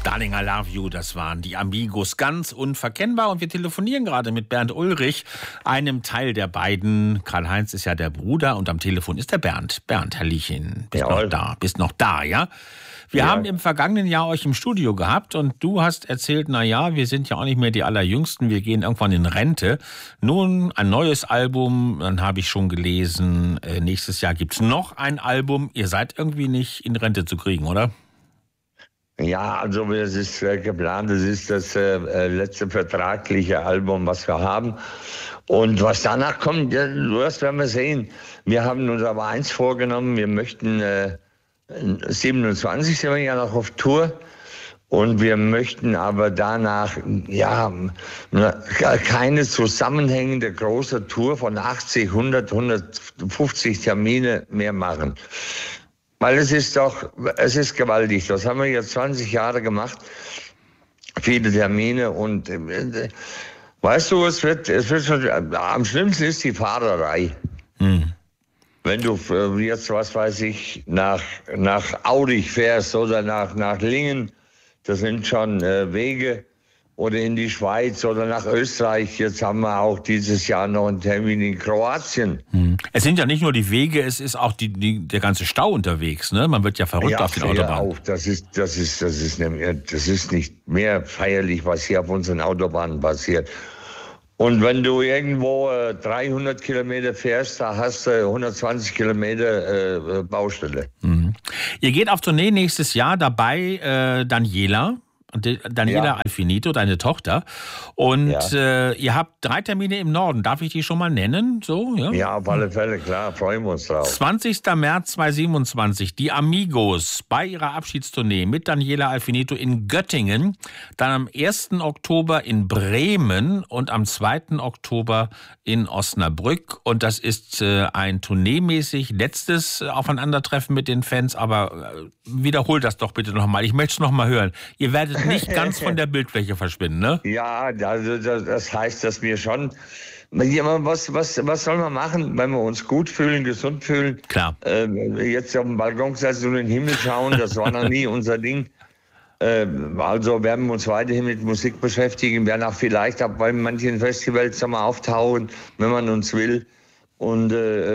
Darling, I Love You, das waren die Amigos, ganz unverkennbar. Und wir telefonieren gerade mit Bernd Ulrich, einem Teil der beiden. Karl-Heinz ist ja der Bruder und am Telefon ist der Bernd. Bernd, Hallöchen, bist noch da, ja? Wir haben im vergangenen Jahr euch im Studio gehabt und du hast erzählt, wir sind ja auch nicht mehr die Allerjüngsten, wir gehen irgendwann in Rente. Nun ein neues Album, dann habe ich schon gelesen, nächstes Jahr gibt's noch ein Album. Ihr seid irgendwie nicht in Rente zu kriegen, oder? Ja, also es ist geplant, es ist das letzte vertragliche Album, was wir haben. Und was danach kommt, das werden wir sehen. Wir haben uns aber eins vorgenommen, wir möchten 27 sind wir ja noch auf Tour und wir möchten aber danach keine zusammenhängende große Tour von 80, 100, 150 Termine mehr machen. Weil es ist gewaltig. Das haben wir jetzt 20 Jahre gemacht. Viele Termine und weißt du, am schlimmsten ist die Fahrerei. Wenn du jetzt, was weiß ich, nach Aurich fährst oder nach Lingen, das sind schon Wege, oder in die Schweiz oder nach Österreich. Jetzt haben wir auch dieses Jahr noch einen Termin in Kroatien. Es sind ja nicht nur die Wege, es ist auch der ganze Stau unterwegs, ne? Man wird ja verrückt auf den Autobahnen. Auch. Das ist nicht mehr feierlich, was hier auf unseren Autobahnen passiert. Und wenn du irgendwo 300 Kilometer fährst, da hast du 120 Kilometer Baustelle. Ihr geht auf Tournee nächstes Jahr, dabei Daniela Alfinito, deine Tochter. Und ihr habt 3 Termine im Norden. Darf ich die schon mal nennen? So, ja? Ja, auf alle Fälle, klar, freuen wir uns drauf. 20. März 2027, die Amigos bei ihrer Abschiedstournee mit Daniela Alfinito in Göttingen. Dann am 1. Oktober in Bremen und am 2. Oktober in Osnabrück. Und das ist ein tourneemäßig letztes Aufeinandertreffen mit den Fans. Aber wiederholt das doch bitte nochmal. Ich möchte es nochmal hören. Ihr werdet nicht ganz von der Bildfläche verschwinden, ne? Ja, also das heißt, dass wir schon... Was soll man machen, wenn wir uns gut fühlen, gesund fühlen? Klar. Jetzt auf dem Balkon sitzen und in den Himmel schauen, das war noch nie unser Ding. Also werden wir uns weiterhin mit Musik beschäftigen, werden auch vielleicht auch bei manchen Festivals mal auftauchen, wenn man uns will. Und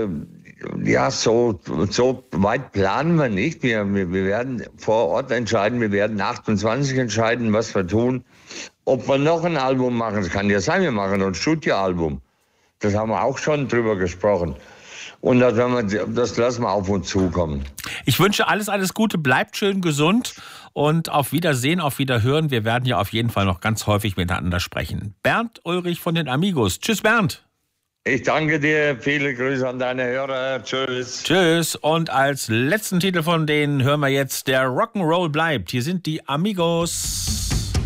so weit planen wir nicht. Wir werden vor Ort entscheiden, wir werden 28 entscheiden, was wir tun. Ob wir noch ein Album machen, das kann ja sein, wir machen ein Studioalbum. Das haben wir auch schon drüber gesprochen. Und das lassen wir auf uns zukommen. Ich wünsche alles Gute, bleibt schön gesund und auf Wiedersehen, auf Wiederhören. Wir werden ja auf jeden Fall noch ganz häufig miteinander sprechen. Bernd Ulrich von den Amigos. Tschüss, Bernd. Ich danke dir, viele Grüße an deine Hörer. Tschüss. Tschüss. Und als letzten Titel von denen hören wir jetzt Der Rock'n'Roll bleibt. Hier sind die Amigos.